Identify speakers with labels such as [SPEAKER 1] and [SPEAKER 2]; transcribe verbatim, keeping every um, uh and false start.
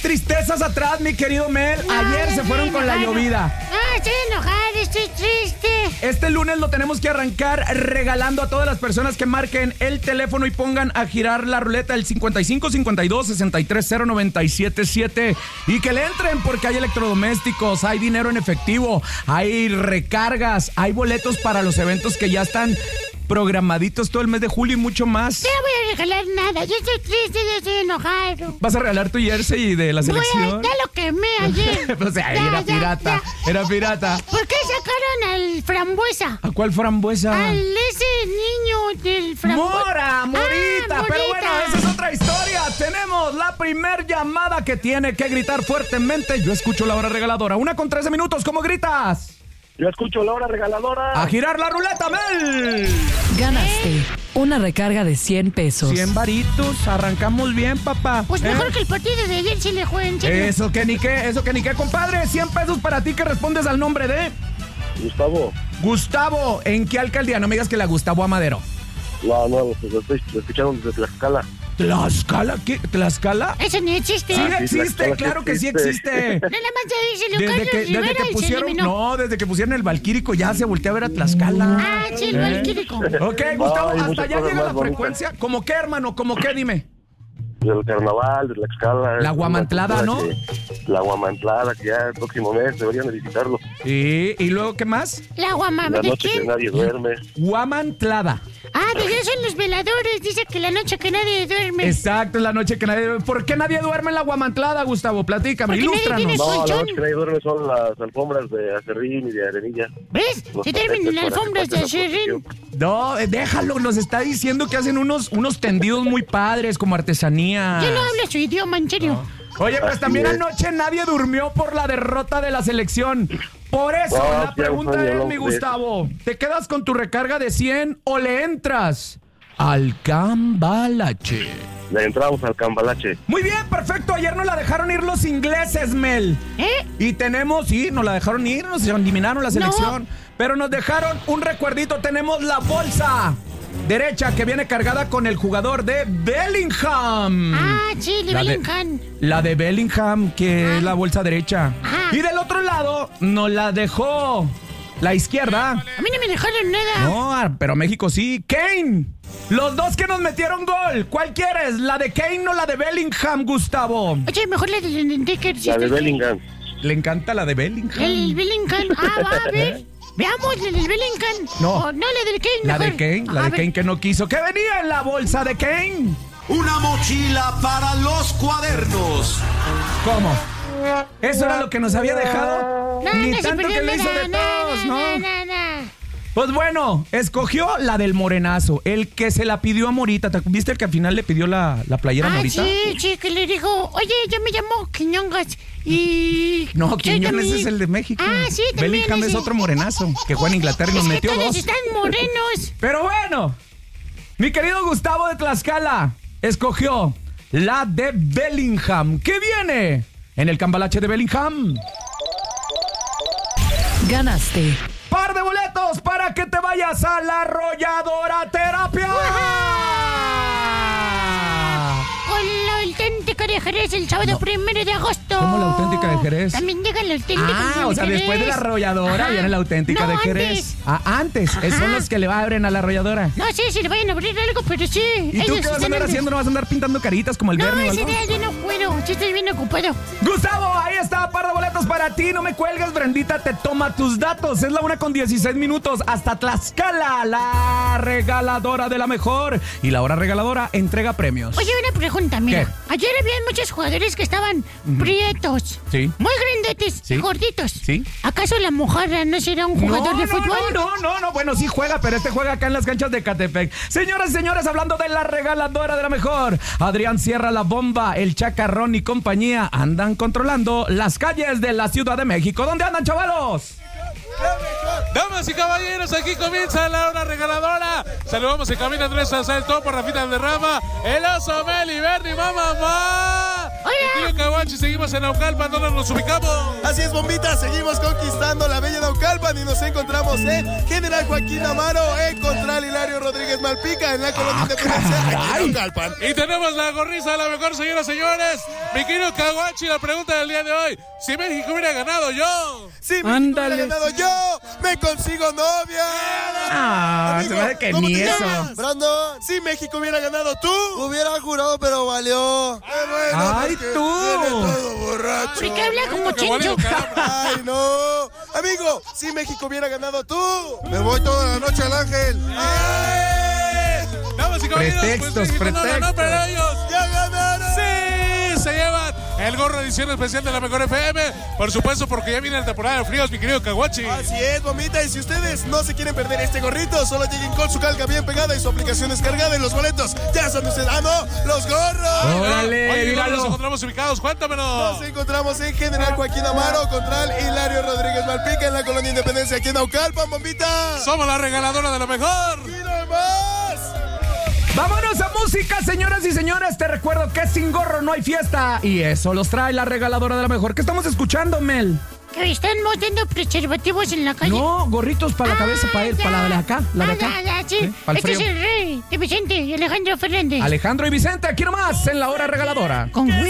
[SPEAKER 1] tristezas atrás, mi querido Mel. Ayer se fueron con la llovida.
[SPEAKER 2] No, estoy enojada, estoy triste.
[SPEAKER 1] Este lunes lo tenemos que arrancar regalando a todas las personas que marquen el teléfono y pongan a girar la ruleta del cincuenta y cinco cincuenta y dos sesenta y tres cero noventa y siete siete y que le entren porque hay electrodomésticos, hay dinero en efectivo, hay recargas, hay boletos para los eventos que ya están programaditos todo el mes de julio y mucho más.
[SPEAKER 2] No voy a regalar nada, yo estoy triste, yo estoy enojado.
[SPEAKER 1] ¿Vas a regalar tu jersey de la selección?
[SPEAKER 2] Voy a, ya lo quemé ayer.
[SPEAKER 1] O sea,
[SPEAKER 2] ya,
[SPEAKER 1] era
[SPEAKER 2] ya,
[SPEAKER 1] pirata,
[SPEAKER 2] ya.
[SPEAKER 1] era pirata.
[SPEAKER 2] ¿Por qué sacaron al Frambuesa?
[SPEAKER 1] ¿A cuál frambuesa?
[SPEAKER 2] Al ese niño del Frambuesa.
[SPEAKER 1] ¡Mora, Morita!
[SPEAKER 2] Ah,
[SPEAKER 1] Pero
[SPEAKER 2] Morita.
[SPEAKER 1] bueno, esa es otra historia. Tenemos la primer llamada que tiene que gritar fuertemente. Yo escucho la hora regaladora. Una con trece minutos, ¿cómo gritas?
[SPEAKER 3] Yo escucho la hora regaladora.
[SPEAKER 1] ¡A girar la ruleta, Mel!
[SPEAKER 4] Ganaste una recarga de cien pesos.
[SPEAKER 1] cien varitos, arrancamos bien, papá.
[SPEAKER 2] Pues mejor
[SPEAKER 1] ¿Eh?
[SPEAKER 2] que el partido de ayer si le juega en serio.
[SPEAKER 1] Eso que ni qué, eso que ni qué, compadre. cien pesos para ti que respondes al nombre de...
[SPEAKER 3] Gustavo.
[SPEAKER 1] Gustavo. ¿En qué alcaldía? No me digas que la Gustavo Amadero.
[SPEAKER 3] No, no, pues lo estoy escuchando desde Tlaxcala.
[SPEAKER 1] ¿Tlaxcala? ¿Qué? ¿Tlaxcala?
[SPEAKER 2] Eso ni existe.
[SPEAKER 1] Sí
[SPEAKER 3] Ah, sí,
[SPEAKER 1] existe,
[SPEAKER 3] Tlaxcala
[SPEAKER 1] claro
[SPEAKER 3] que
[SPEAKER 1] que sí
[SPEAKER 3] existe.
[SPEAKER 1] existe.
[SPEAKER 2] Nada más se dice
[SPEAKER 1] Desde
[SPEAKER 2] Carlos
[SPEAKER 1] que, desde
[SPEAKER 2] Rivera
[SPEAKER 1] que
[SPEAKER 2] y se
[SPEAKER 1] pusieron,
[SPEAKER 2] eliminó.
[SPEAKER 1] no, desde que pusieron el Valquírico ya se voltea a ver a Tlaxcala.
[SPEAKER 2] Ah, sí, el Valquírico.
[SPEAKER 1] Ok, Gustavo,
[SPEAKER 3] Ay,
[SPEAKER 1] hasta
[SPEAKER 3] muchas
[SPEAKER 1] allá
[SPEAKER 3] cosas
[SPEAKER 1] llega la
[SPEAKER 3] más bonitas.
[SPEAKER 1] frecuencia. ¿Cómo qué, hermano? ¿Cómo qué? Dime.
[SPEAKER 3] Del carnaval, de Tlaxcala.
[SPEAKER 1] La guamantlada, ¿no?
[SPEAKER 3] Que- La guamantlada, que ya el próximo mes deberían de visitarlo.
[SPEAKER 1] Sí, ¿y luego qué más?
[SPEAKER 2] La guamama
[SPEAKER 3] La
[SPEAKER 2] de
[SPEAKER 3] noche que
[SPEAKER 2] quién?
[SPEAKER 3] nadie duerme.
[SPEAKER 1] Guamantlada.
[SPEAKER 2] Ah, de ellos son los veladores. Dice que la noche que nadie duerme.
[SPEAKER 1] Exacto, es la noche que nadie... ¿Por qué nadie duerme en la guamantlada, Gustavo? Platícame,
[SPEAKER 2] Porque nadie
[SPEAKER 1] ilústranos.
[SPEAKER 2] tiene-
[SPEAKER 3] No, la
[SPEAKER 2] colchón.
[SPEAKER 3] noche que nadie duerme son las alfombras de acerrín y de arenilla.
[SPEAKER 2] ¿Ves?
[SPEAKER 3] Los
[SPEAKER 2] Se terminan
[SPEAKER 3] tapetes
[SPEAKER 2] en
[SPEAKER 3] para
[SPEAKER 2] alfombras
[SPEAKER 3] que
[SPEAKER 2] de
[SPEAKER 3] pase la
[SPEAKER 2] acerrín.
[SPEAKER 3] procesión.
[SPEAKER 1] No, eh, déjalo, nos está diciendo que hacen unos, unos tendidos muy padres, como artesanía.
[SPEAKER 2] Yo no hablo su idioma, en serio.
[SPEAKER 1] Oye, pues
[SPEAKER 3] Así
[SPEAKER 1] también
[SPEAKER 3] es.
[SPEAKER 1] anoche nadie durmió por la derrota de la selección. Por eso,
[SPEAKER 3] No,
[SPEAKER 1] la
[SPEAKER 3] sí,
[SPEAKER 1] pregunta
[SPEAKER 3] Antonio,
[SPEAKER 1] es,
[SPEAKER 3] no,
[SPEAKER 1] mi
[SPEAKER 3] de
[SPEAKER 1] Gustavo, ¿te quedas con tu recarga de cien o le entras al cambalache?
[SPEAKER 3] Le entramos al cambalache.
[SPEAKER 1] Muy bien, perfecto. Ayer nos la dejaron ir los ingleses, Mel.
[SPEAKER 2] ¿Eh?
[SPEAKER 1] Y tenemos, sí, nos la dejaron ir, nos eliminaron la selección. Pero nos dejaron un recuerdito. Tenemos la bolsa derecha que viene cargada con el jugador de Bellingham.
[SPEAKER 2] Ah, sí, de
[SPEAKER 1] La de-
[SPEAKER 2] Bellingham.
[SPEAKER 1] La de Bellingham, que
[SPEAKER 2] Ah.
[SPEAKER 1] es la bolsa derecha.
[SPEAKER 2] Ajá.
[SPEAKER 1] Y del otro lado nos la dejó la izquierda.
[SPEAKER 2] A mí no me dejaron nada.
[SPEAKER 1] No, ah, pero México sí. Kane. Los dos que nos metieron gol. ¿Cuál quieres? ¿La de Kane o la de Bellingham, Gustavo?
[SPEAKER 2] Oye, mejor la de Enrique.
[SPEAKER 3] La de Bellingham.
[SPEAKER 1] Le encanta la de Bellingham.
[SPEAKER 2] El Bellingham. Ah, va a ver. Veamos la del Bellingham.
[SPEAKER 1] No.
[SPEAKER 2] Oh, no, la del Kane.
[SPEAKER 1] La de
[SPEAKER 2] mejor.
[SPEAKER 1] Kane, la
[SPEAKER 2] A
[SPEAKER 1] de
[SPEAKER 2] ver.
[SPEAKER 1] Kane que no quiso. ¿Qué venía en la bolsa de Kane?
[SPEAKER 5] Una mochila para los cuadernos.
[SPEAKER 1] ¿Cómo? ¿Eso era lo que nos había dejado?
[SPEAKER 2] No,
[SPEAKER 1] Ni
[SPEAKER 2] no se
[SPEAKER 1] tanto
[SPEAKER 2] perdió
[SPEAKER 1] que le hizo
[SPEAKER 2] nada,
[SPEAKER 1] de
[SPEAKER 2] nada,
[SPEAKER 1] todos, ¿no?
[SPEAKER 2] nada, nada.
[SPEAKER 1] Pues bueno, escogió la del morenazo, el que se la pidió a Morita. ¿Te viste el que al final le pidió la, la playera a
[SPEAKER 2] Ah,
[SPEAKER 1] Morita?
[SPEAKER 2] sí, sí, que le dijo, oye, yo me llamo Quiñongas y...
[SPEAKER 1] No,
[SPEAKER 2] soy
[SPEAKER 1] Quiñones
[SPEAKER 2] también-
[SPEAKER 1] es el de México.
[SPEAKER 2] Ah, sí, también
[SPEAKER 1] Bellingham es
[SPEAKER 2] ese.
[SPEAKER 1] otro morenazo que juega en Inglaterra y nos
[SPEAKER 2] Es que
[SPEAKER 1] metió
[SPEAKER 2] todos
[SPEAKER 1] dos.
[SPEAKER 2] están morenos.
[SPEAKER 1] Pero bueno, mi querido Gustavo de Tlaxcala escogió la de Bellingham. ¿Qué viene en el cambalache de Bellingham?
[SPEAKER 4] Ganaste
[SPEAKER 1] Par de boletos para que te vayas a la Arrolladora Terapia.
[SPEAKER 2] Con la auténtica de Jerez el sábado primero de agosto.
[SPEAKER 1] ¿Cómo la auténtica de Jerez?
[SPEAKER 2] También llega la auténtica
[SPEAKER 1] Ah,
[SPEAKER 2] de
[SPEAKER 1] o sea,
[SPEAKER 2] Jerez.
[SPEAKER 1] después de la Arrolladora
[SPEAKER 2] Ajá.
[SPEAKER 1] viene la auténtica
[SPEAKER 2] No,
[SPEAKER 1] de Jerez.
[SPEAKER 2] antes.
[SPEAKER 1] Ah, antes. Esos son los que le abren a la Arrolladora.
[SPEAKER 2] No sé si le vayan a abrir algo, pero sí.
[SPEAKER 1] ¿Y tú
[SPEAKER 2] ellos
[SPEAKER 1] qué vas a
[SPEAKER 2] están
[SPEAKER 1] andar
[SPEAKER 2] antes.
[SPEAKER 1] haciendo? ¿No vas a andar pintando caritas como el
[SPEAKER 2] No,
[SPEAKER 1] Bernie o
[SPEAKER 2] ese
[SPEAKER 1] algo?
[SPEAKER 2] día yo no puedo. Sí estoy bien ocupado.
[SPEAKER 1] Gustavo, ahí está, par de boletos para ti. No me cuelgues, Brendita, te toma tus datos. Es la una con dieciséis minutos. Hasta Tlaxcala, la regaladora de la mejor. Y la hora regaladora entrega premios.
[SPEAKER 2] Oye, una pregunta, mira.
[SPEAKER 1] ¿Qué?
[SPEAKER 2] Ayer habían muchos jugadores que estaban prietos.
[SPEAKER 1] Sí.
[SPEAKER 2] Muy grandetes
[SPEAKER 1] Sí.
[SPEAKER 2] y gorditos.
[SPEAKER 1] Sí.
[SPEAKER 2] ¿Acaso la mojarra no será un jugador
[SPEAKER 1] no,
[SPEAKER 2] de
[SPEAKER 1] no,
[SPEAKER 2] fútbol?
[SPEAKER 1] No, no, no, no, bueno, sí juega, pero este juega acá en las canchas de Catepec. Señoras y señores, hablando de la regaladora de la mejor, Adrián Sierra, La Bomba, el Chacarrón y compañía andan controlando las calles de la Ciudad de México. ¿Dónde andan, chavalos?
[SPEAKER 6] Damas y caballeros, aquí comienza la hora regaladora. Saludamos en camino Andrés Salto por Rafita Valderrama, el oso Meli, Bernie, mamá, mamá.
[SPEAKER 2] Hola.
[SPEAKER 6] El tío Caguán Caguachi, seguimos en Naucalpan, ¿dónde nos ubicamos?
[SPEAKER 7] Así es, bombita, seguimos conquistando la bella Naucalpan y nos encontramos en General Joaquín Amaro, en Contral Hilario Rodríguez Malpica, en la colonia Independencia, aquí en Naucalpan.
[SPEAKER 6] Y tenemos la gorriza de la mejor, señoras y señores. Mi querido Caguachi, la pregunta del día de hoy: si México hubiera ganado yo.
[SPEAKER 7] Si México
[SPEAKER 1] Ándale.
[SPEAKER 7] hubiera ganado yo, me consigo novia.
[SPEAKER 1] Ah, se me hace que
[SPEAKER 7] ¿cómo
[SPEAKER 1] ni
[SPEAKER 7] te
[SPEAKER 1] eso.
[SPEAKER 7] llamas? Brandon, si México hubiera ganado tú, hubiera jurado, pero valió. Qué bueno,
[SPEAKER 1] Ay,
[SPEAKER 7] porque
[SPEAKER 1] tú.
[SPEAKER 7] viene todo borracho.
[SPEAKER 2] ¿Por qué habla como
[SPEAKER 6] Qué bueno,
[SPEAKER 2] chincho?
[SPEAKER 6] caramba.
[SPEAKER 7] Ay, no. Amigo, si México hubiera ganado tú, me voy toda la noche al Ángel.
[SPEAKER 6] ¡Ay! Damas y caballeros,
[SPEAKER 1] Pretextos,
[SPEAKER 6] pues México no ganó,
[SPEAKER 1] pretextos.
[SPEAKER 6] pero ellos
[SPEAKER 7] ¡Ya ganaron!
[SPEAKER 6] sí se llevan el gorro edición especial de la mejor F M. Por supuesto, porque ya viene la temporada de fríos, mi querido Caguachi.
[SPEAKER 7] Así es, bombita, y si ustedes no se quieren perder este gorrito, solo lleguen con su calca bien pegada y su aplicación descargada y los boletos. Ya son ustedes. ¡Ah, no! ¡Los gorros!
[SPEAKER 1] Órale,
[SPEAKER 6] Oye, ¿dónde
[SPEAKER 1] míralo.
[SPEAKER 6] nos encontramos ubicados? Cuéntamelo.
[SPEAKER 7] Nos encontramos en General Joaquín Amaro, Contral Hilario Rodríguez Malpica, en la colonia Independencia, aquí en Naucalpan, bombita.
[SPEAKER 6] Somos la regaladora de la mejor.
[SPEAKER 7] ¡Y no más!
[SPEAKER 1] Vámonos a música, señoras y señores. Te recuerdo que sin gorro no hay fiesta. Y eso los trae la regaladora de la mejor. ¿Qué estamos escuchando, Mel?
[SPEAKER 2] Que están mostrando preservativos en la calle.
[SPEAKER 1] No, gorritos para la cabeza, para él,
[SPEAKER 2] ya.
[SPEAKER 1] para la de acá, la de
[SPEAKER 2] Ah,
[SPEAKER 1] acá.
[SPEAKER 2] ya, ya, sí.
[SPEAKER 1] ¿Sí? Para el
[SPEAKER 2] Este es
[SPEAKER 1] frío.
[SPEAKER 2] el rey de Vicente y Alejandro Fernández.
[SPEAKER 1] Alejandro y Vicente, aquí nomás, en la hora regaladora.
[SPEAKER 2] Con